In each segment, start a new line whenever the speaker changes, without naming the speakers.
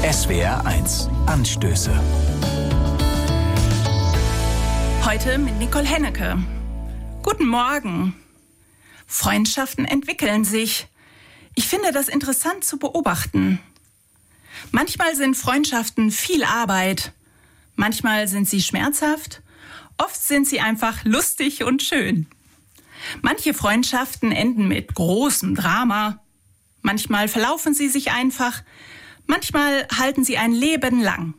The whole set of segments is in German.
SWR 1 Anstöße.
Heute mit Nicole Hennecke. Guten Morgen. Freundschaften entwickeln sich. Ich finde das interessant zu beobachten. Manchmal sind Freundschaften viel Arbeit. Manchmal sind sie schmerzhaft. Oft sind sie einfach lustig und schön. Manche Freundschaften enden mit großem Drama. Manchmal verlaufen sie sich einfach. Manchmal halten sie ein Leben lang.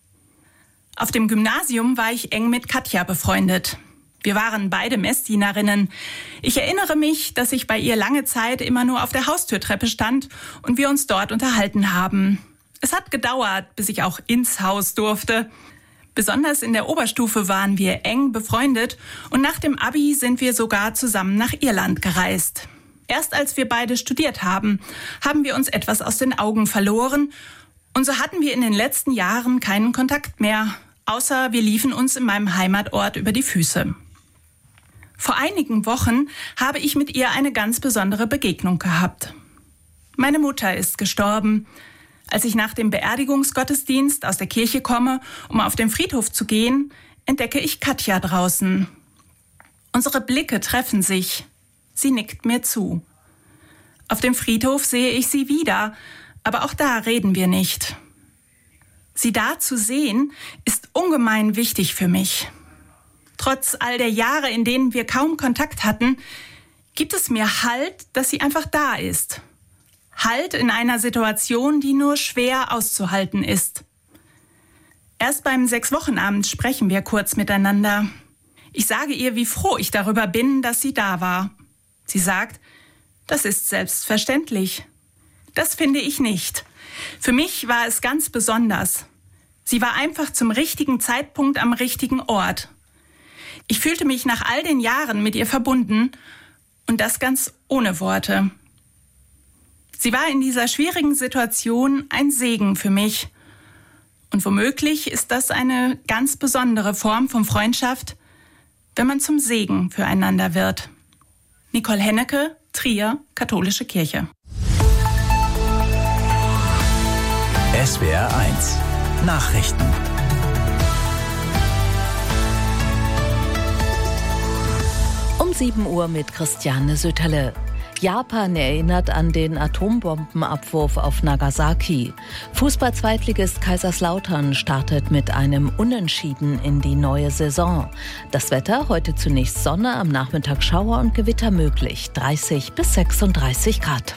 Auf dem Gymnasium war ich eng mit Katja befreundet. Wir waren beide Messdienerinnen. Ich erinnere mich, dass ich bei ihr lange Zeit immer nur auf der Haustürtreppe stand und wir uns dort unterhalten haben. Es hat gedauert, bis ich auch ins Haus durfte. Besonders in der Oberstufe waren wir eng befreundet und nach dem Abi sind wir sogar zusammen nach Irland gereist. Erst als wir beide studiert haben, haben wir uns etwas aus den Augen verloren und so hatten wir in den letzten Jahren keinen Kontakt mehr, außer wir liefen uns in meinem Heimatort über die Füße. Vor einigen Wochen habe ich mit ihr eine ganz besondere Begegnung gehabt. Meine Mutter ist gestorben. Als ich nach dem Beerdigungsgottesdienst aus der Kirche komme, um auf den Friedhof zu gehen, entdecke ich Katja draußen. Unsere Blicke treffen sich. Sie nickt mir zu. Auf dem Friedhof sehe ich sie wieder, aber auch da reden wir nicht. Sie da zu sehen, ist ungemein wichtig für mich. Trotz all der Jahre, in denen wir kaum Kontakt hatten, gibt es mir Halt, dass sie einfach da ist. Halt in einer Situation, die nur schwer auszuhalten ist. Erst beim 6-Wochenabend sprechen wir kurz miteinander. Ich sage ihr, wie froh ich darüber bin, dass sie da war. Sie sagt, das ist selbstverständlich. Das finde ich nicht. Für mich war es ganz besonders. Sie war einfach zum richtigen Zeitpunkt am richtigen Ort. Ich fühlte mich nach all den Jahren mit ihr verbunden und das ganz ohne Worte. Sie war in dieser schwierigen Situation ein Segen für mich. Und womöglich ist das eine ganz besondere Form von Freundschaft, wenn man zum Segen füreinander wird. Nicole Hennecke, Trier, Katholische Kirche.
SWR 1 Nachrichten.
Um 7 Uhr mit Christiane Söterle. Japan erinnert an den Atombombenabwurf auf Nagasaki. Fußball-Zweitligist Kaiserslautern startet mit einem Unentschieden in die neue Saison. Das Wetter, heute zunächst Sonne, am Nachmittag Schauer und Gewitter möglich. 30 bis 36 Grad.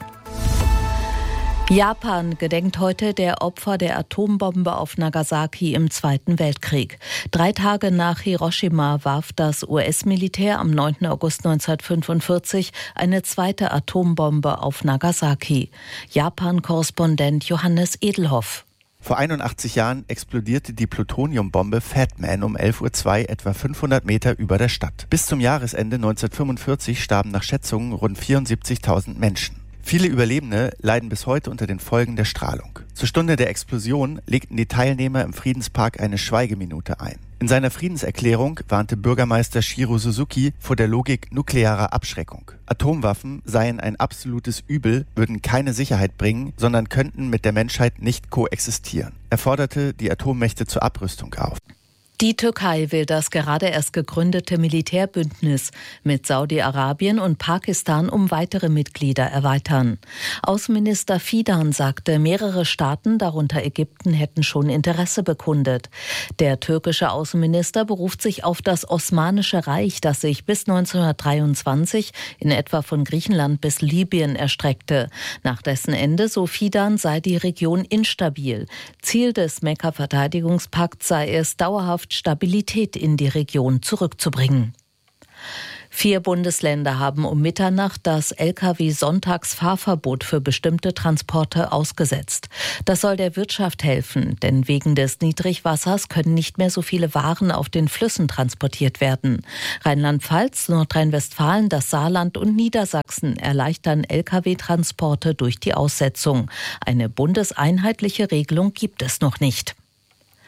Japan gedenkt heute der Opfer der Atombombe auf Nagasaki im Zweiten Weltkrieg. 3 Tage nach Hiroshima warf das US-Militär am 9. August 1945 eine zweite Atombombe auf Nagasaki. Japan-Korrespondent Johannes Edelhoff.
Vor 81 Jahren explodierte die Plutoniumbombe Fat Man um 11:02 Uhr etwa 500 Meter über der Stadt. Bis zum Jahresende 1945 starben nach Schätzungen rund 74.000 Menschen. Viele Überlebende leiden bis heute unter den Folgen der Strahlung. Zur Stunde der Explosion legten die Teilnehmer im Friedenspark eine Schweigeminute ein. In seiner Friedenserklärung warnte Bürgermeister Shiro Suzuki vor der Logik nuklearer Abschreckung. Atomwaffen seien ein absolutes Übel, würden keine Sicherheit bringen, sondern könnten mit der Menschheit nicht koexistieren. Er forderte die Atommächte zur Abrüstung auf.
Die Türkei will das gerade erst gegründete Militärbündnis mit Saudi-Arabien und Pakistan um weitere Mitglieder erweitern. Außenminister Fidan sagte, mehrere Staaten, darunter Ägypten, hätten schon Interesse bekundet. Der türkische Außenminister beruft sich auf das Osmanische Reich, das sich bis 1923 in etwa von Griechenland bis Libyen erstreckte. Nach dessen Ende, so Fidan, sei die Region instabil. Ziel des Mekka-Verteidigungspakts sei es, dauerhaft Stabilität in die Region zurückzubringen. 4 Bundesländer haben um Mitternacht das Lkw-Sonntagsfahrverbot für bestimmte Transporte ausgesetzt. Das soll der Wirtschaft helfen, denn wegen des Niedrigwassers können nicht mehr so viele Waren auf den Flüssen transportiert werden. Rheinland-Pfalz, Nordrhein-Westfalen, das Saarland und Niedersachsen erleichtern Lkw-Transporte durch die Aussetzung. Eine bundeseinheitliche Regelung gibt es noch nicht.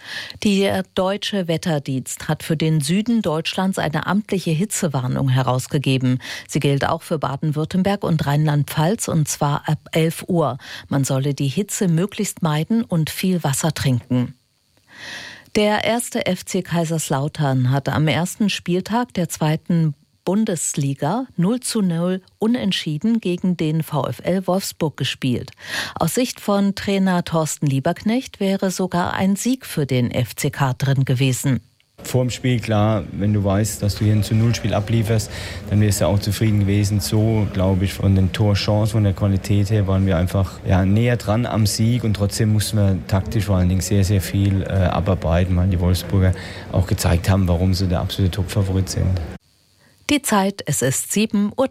Der Deutsche Wetterdienst hat für den Süden Deutschlands eine amtliche Hitzewarnung herausgegeben. Sie gilt auch für Baden-Württemberg und Rheinland-Pfalz, und zwar ab 11 Uhr. Man solle die Hitze möglichst meiden und viel Wasser trinken. Der 1. FC Kaiserslautern hat am ersten Spieltag der 2. Bundesliga 0:0 unentschieden gegen den VfL Wolfsburg gespielt. Aus Sicht von Trainer Thorsten Lieberknecht wäre sogar ein Sieg für den FCK drin gewesen.
Vor dem Spiel, klar, wenn du weißt, dass du hier ein 0:0-Spiel ablieferst, dann wärst du auch zufrieden gewesen. So, glaube ich, von den Torchancen, von der Qualität her waren wir einfach näher dran am Sieg, und trotzdem mussten wir taktisch vor allen Dingen sehr, sehr viel abarbeiten, weil die Wolfsburger auch gezeigt haben, warum sie der absolute Top-Favorit sind.
Die Zeit, es ist 7:03 Uhr.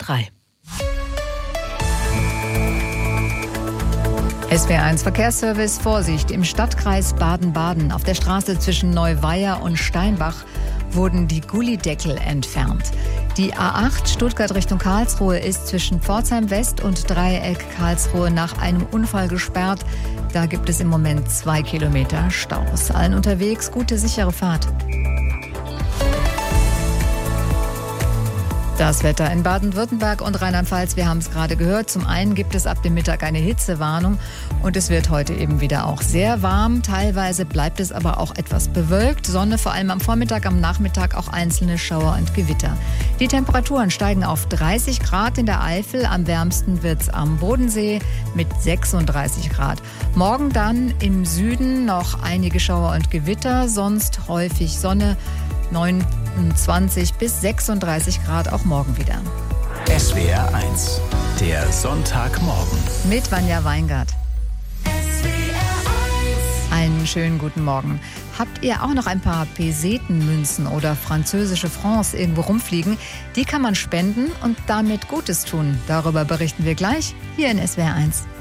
SWR1 Verkehrsservice, Vorsicht, im Stadtkreis Baden-Baden auf der Straße zwischen Neuweier und Steinbach wurden die Gullideckel entfernt. Die A8 Stuttgart Richtung Karlsruhe ist zwischen Pforzheim West und Dreieck Karlsruhe nach einem Unfall gesperrt. Da gibt es im Moment 2 Kilometer Staus. Allen unterwegs gute, sichere Fahrt. Das Wetter in Baden-Württemberg und Rheinland-Pfalz, wir haben es gerade gehört. Zum einen gibt es ab dem Mittag eine Hitzewarnung und es wird heute eben wieder auch sehr warm. Teilweise bleibt es aber auch etwas bewölkt. Sonne vor allem am Vormittag, am Nachmittag auch einzelne Schauer und Gewitter. Die Temperaturen steigen auf 30 Grad in der Eifel. Am wärmsten wird es am Bodensee mit 36 Grad. Morgen dann im Süden noch einige Schauer und Gewitter, sonst häufig Sonne. 29 bis 36 Grad auch morgen wieder.
SWR1, der Sonntagmorgen.
Mit Vanja Weingart. Einen schönen guten Morgen. Habt ihr auch noch ein paar Pesetenmünzen oder französische Francs irgendwo rumfliegen? Die kann man spenden und damit Gutes tun. Darüber berichten wir gleich hier in SWR1.